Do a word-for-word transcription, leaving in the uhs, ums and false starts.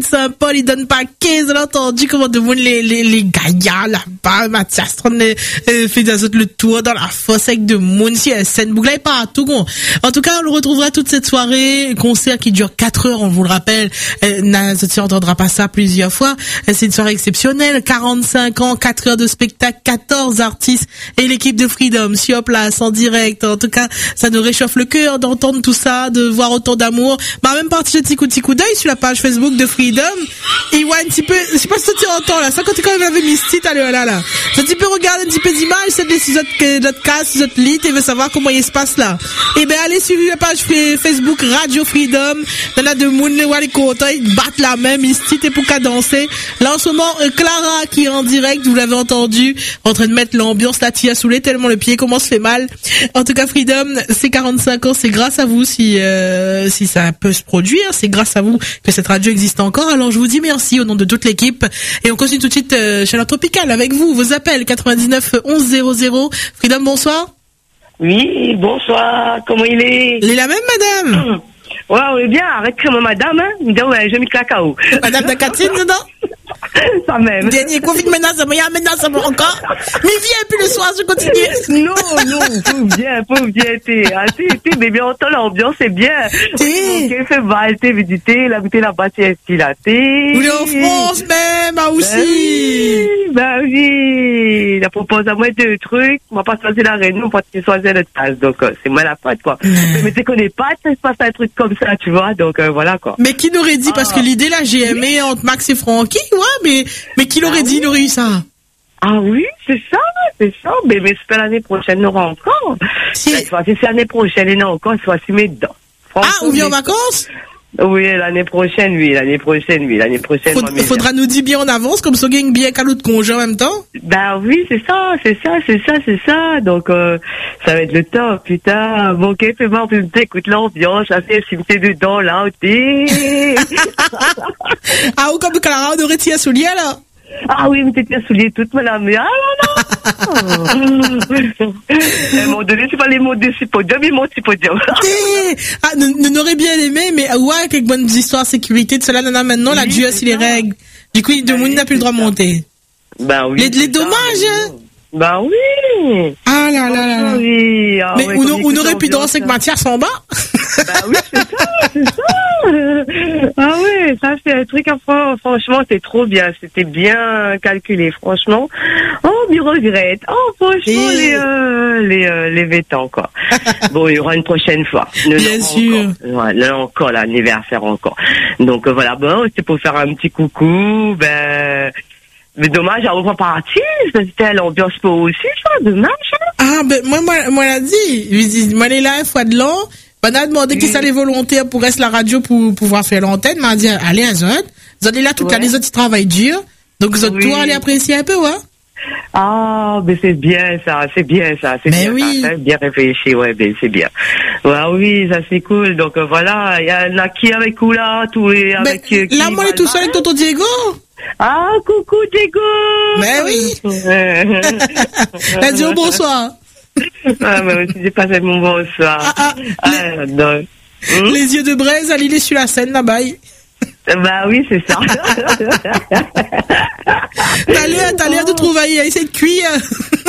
Saint-Paul, il donne pas quinze, on a entendu comment de monde les, les, les gaillards là-bas, Mathias, on euh, fait des autres le tour dans la fosse avec de monde, si elle scène, boucle, partout, quoi. En tout cas, on le retrouvera toute cette soirée, concert qui dure quatre heures, on vous le rappelle, euh, Nazotti entendra pas ça plusieurs fois, euh, c'est une soirée exceptionnelle, quarante-cinq ans, quatre heures de spectacle, quatorze artistes, et l'équipe de Freedom, sur place, en direct, en tout cas, ça nous réchauffe le cœur d'entendre tout ça, de voir autant d'amour, bah, même parti de petit coup, petit coup d'œil sur la page Facebook de Freedom, et ouais, un petit peu, je sais pas si tu entends là, ça quand tu quand même avait mis ce titre, allez, là, là. Un petit peu regarder un petit peu d'image, c'est des six autres, d'autres cas, six autres litres, et veut savoir comment il se passe là. Et ben, allez suivre la page Facebook Radio Freedom, il y en a de monde, les les contents, ils battent la même, ils se titrent et pour qu'à danser. Là, en ce moment, euh, Clara, qui est en direct, vous l'avez entendu, en train de mettre l'ambiance, la tia saoulée, tellement le pied commence fait mal. En tout cas, Freedom, c'est quarante-cinq ans, c'est grâce à vous si, euh, si ça peut se produire, c'est grâce à vous que cette radio existe encore. Alors je vous dis merci au nom de toute l'équipe et on continue tout de suite euh, Chaleur Tropicale avec vous, vos appels quatre-vingt-dix-neuf onze zéro zéro. Freedom, bonsoir. Oui, bonsoir, comment il est? Il est la même, madame? Ouais, on est bien, avec moi, madame, hein. Ouais, j'ai mis cacao. Madame de Catherine, dedans? Ça même. Dernier Covid, maintenant, ça va, maintenant, ça va encore. Mais viens, puis le soir, je continue. Non, non, faut bien, faut bien, t'es, ah, t'es, t'es, mais bien, entend l'ambiance, c'est bien. T'es. Ok, fait mal, t'es, visiter, la bouteille, la bâtisse, là, t'es. Vous êtes en France, même, ah, aussi. Bah oui, la propose à moi deux trucs, on va pas choisir la réunion, on va pas choisir le tasse, donc, euh, c'est moi la faute, quoi. Mmh. Mais tu connais pas, ça se passe un truc comme ça, tu vois, donc, euh, voilà, quoi. Mais qui l'aurait dit, parce ah. que l'idée, là, j'ai aimé entre Max et Francky, ouais, mais, mais qui l'aurait ah, dit, il aurait eu ça? Ah oui, c'est ça, c'est ça, mais, mais c'est l'année prochaine, il y aura encore. Si. Si c'est l'année prochaine, il y en a encore, soit s'y met dedans. Ah, on vient en vacances? Oui, l'année prochaine, oui, l'année prochaine, oui, l'année prochaine. Faut, il faudra nous dire bien en avance, comme ça, on gagne bien qu'à l'autre congé en même temps. Ben oui, c'est ça, c'est ça, c'est ça, c'est ça. Donc, euh, ça va être le top, putain. Bon, ok, fais-moi, écoute l'ambiance, ça fait simter dedans, là, t'es. Ah, ou comme Clara, on aurait tiré soulier, là. Ah oui, mais t'étais soulié toute madame. Ah non, non. À un moment donné, c'est pas les mots de ce podium, ils montent ce podium. Ah, nous n'aurait bien aimé, mais ouais, quelques bonnes histoires de sécurité, de cela, nana, maintenant, la Dieu, c'est les règles. Du coup, de monde n'a plus le droit de monter. Ben oui. Les, les dommages, hein. Ben oui. Ah là là là là. Oui. Ah, mais ouais, on, on aurait pu danser avec Mathias en bas. Ben oui, c'est ça, c'est ça. Ah oui, ça c'est un truc, enfin, franchement, c'est trop bien. C'était bien calculé, franchement. Oh, mais regrette. Oh, franchement, Et... les, euh, les, euh, les vêtements, quoi. Bon, il y aura une prochaine fois. Bien sûr. Encore. Ouais, là encore, l'anniversaire encore. Donc, euh, voilà, bon, c'était pour faire un petit coucou, ben, mais dommage, à ouvrir partie, c'était l'ambiance pour aussi, ça, dommage. Ah, ben, moi, moi, moi, l'a dit, moi, elle est là, une fois de l'an, on a demandé qui ça les volontaires pour rester la radio pour pouvoir faire l'antenne, m'a dit, allez, à Zod, Zod est là, toute ouais. l'année, Zod, ils travaillent dur, donc Zod, oui. Toi, aller apprécier un peu, ouais. Ah, mais c'est bien, ça, c'est bien, ça, c'est mais bien, oui. ça, c'est bien réfléchi, ouais, ben, c'est bien. Ouais, oui, ça, c'est cool, donc, euh, voilà, il y a, a qui avec où, là, tous les, avec, mais, qui, là, moi, elle est tout seul avec tonton Diego. Ah, coucou, Diego! Mais oui! Elle dit au bonsoir. Ah, mais aussi, j'ai passé mon bonsoir. Ah, ah, ah, les, hum? les yeux de braise, elle est sur la scène, là-bas. Bah oui, c'est ça. T'as l'air, t'as l'air de trouver, essayer de cuire.